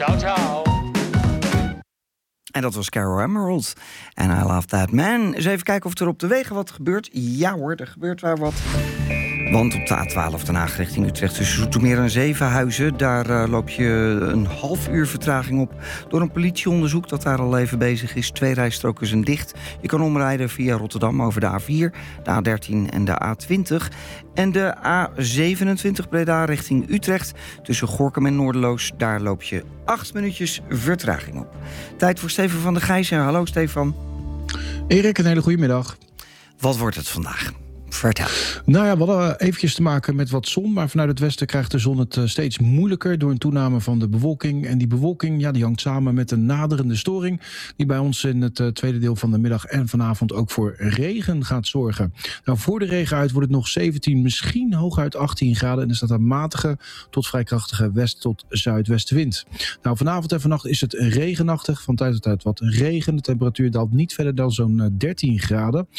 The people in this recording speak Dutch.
Ciao, ciao. En dat was Carol Emerald. En I Love That Man. Eens even kijken of er op de wegen wat gebeurt. Ja hoor, er gebeurt waar wat. Want op de A12 Den Haag richting Utrecht tussen Zoetermeer en Zevenhuizen... daar loop je een half uur vertraging op door een politieonderzoek dat daar al even bezig is. 2 rijstroken zijn dicht. Je kan omrijden via Rotterdam over de A4, de A13 en de A20. En de A27 Breda richting Utrecht tussen Gorinchem en Noorderloos... daar loop je 8 minuutjes vertraging op. Tijd voor Stefan van der Gijzen. Hallo Stefan. Erik, een hele goede middag. Wat wordt het vandaag? Vertel. Nou ja, we hadden eventjes te maken met wat zon... maar vanuit het westen krijgt de zon het steeds moeilijker... door een toename van de bewolking. En die bewolking die hangt samen met een naderende storing... die bij ons in het tweede deel van de middag en vanavond... ook voor regen gaat zorgen. Nou, voor de regen uit wordt het nog 17, misschien hooguit 18 graden... en er staat een matige tot vrij krachtige west- tot zuidwestenwind. Nou, vanavond en vannacht is het regenachtig. Van tijd tot tijd wat regen. De temperatuur daalt niet verder dan zo'n 13 graden.